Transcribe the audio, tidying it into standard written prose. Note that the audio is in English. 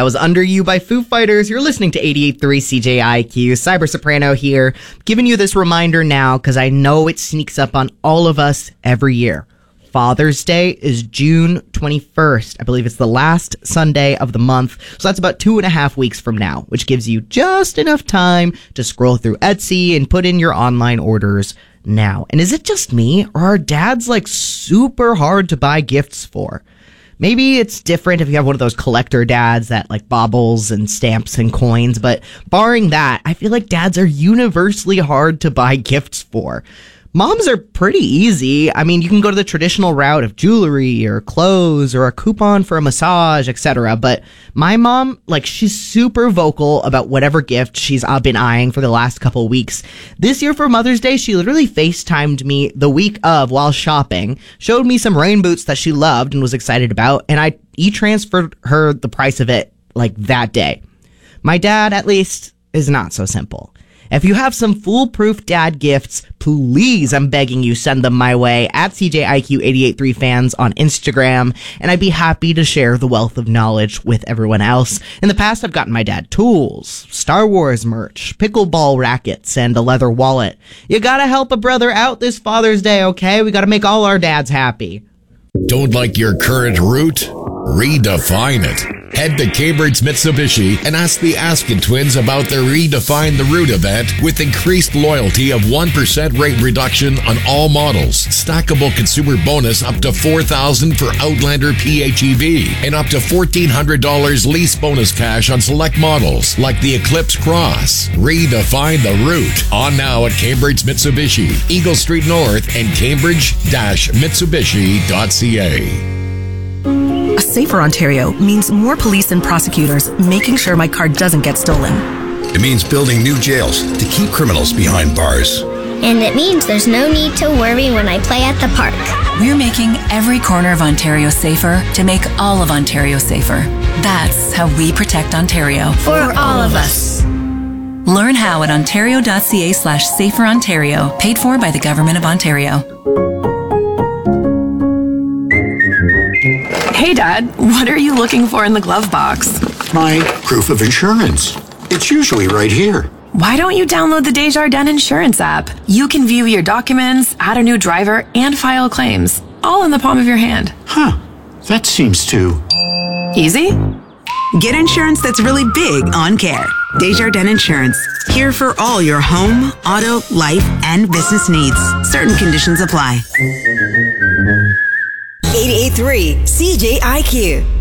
That was Under You by Foo Fighters. You're listening to 88.3 CJIQ. Cyber Soprano here, giving you this reminder now because I know it sneaks up on all of us every year. Father's Day is June 21st. I believe it's the last Sunday of the month. So that's about 2.5 weeks from now, which gives you just enough time to scroll through Etsy and put in your online orders now. And is it just me, or are dads like super hard to buy gifts for? Maybe it's different if you have one of those collector dads that like baubles and stamps and coins, but barring that, I feel like dads are universally hard to buy gifts for. Moms are pretty easy. I mean, you can go to the traditional route of jewelry or clothes or a coupon for a massage, etc. But my mom, like, she's super vocal about whatever gift she's been eyeing for the last couple weeks. This year for Mother's Day, she literally FaceTimed me the week of while shopping, showed me some rain boots that she loved and was excited about, and I e-transferred her the price of it, like, that day. My dad, at least, is not so simple. If you have some foolproof dad gifts, please, I'm begging you, send them my way at CJIQ883 fans on Instagram, and I'd be happy to share the wealth of knowledge with everyone else. In the past, I've gotten my dad tools, Star Wars merch, pickleball rackets, and a leather wallet. You gotta help a brother out this Father's Day, okay? We gotta make all our dads happy. Don't like your current route? Redefine it. Head to Cambridge Mitsubishi and ask the Askin twins about their Redefine the Route event with increased loyalty of 1% rate reduction on all models, stackable consumer bonus up to $4,000 for Outlander PHEV, and up to $1,400 lease bonus cash on select models like the Eclipse Cross. Redefine the Route. On now at Cambridge Mitsubishi, Eagle Street North, and Cambridge-Mitsubishi.ca. A safer Ontario means more police and prosecutors making sure my car doesn't get stolen. It means building new jails to keep criminals behind bars. And it means there's no need to worry when I play at the park. We're making every corner of Ontario safer to make all of Ontario safer. That's how we protect Ontario. For all of us. Learn how at ontario.ca/saferontario, paid for by the Government of Ontario. Hey, Dad, what are you looking for in the glove box? My proof of insurance. It's usually right here. Why don't you download the Desjardins Insurance app? You can view your documents, add a new driver, and file claims, all in the palm of your hand. Huh. That seems too easy? Get insurance that's really big on care. Desjardins Insurance. Here for all your home, auto, life, and business needs. Certain conditions apply. 88.3 CJIQ.